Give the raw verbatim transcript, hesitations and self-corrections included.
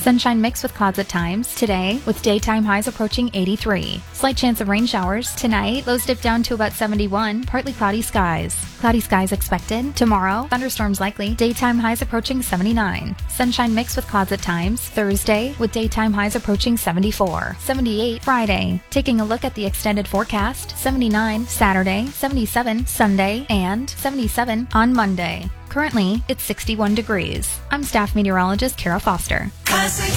Sunshine mixed with clouds at times today, with daytime highs approaching eighty-three. Slight chance of rain showers tonight. Lows dip down to about seventy-one. Partly cloudy skies. Cloudy skies expected. Tomorrow, thunderstorms likely. Daytime highs approaching seventy-nine. Sunshine mixed with clouds at times. Thursday, with daytime highs approaching seventy-four. seventy-eight Friday. Taking a look at the extended forecast. seventy-nine Saturday. seventy-seven Sunday. And seventy-seven on Monday. Currently, it's sixty-one degrees. I'm staff meteorologist Kara Foster. Classic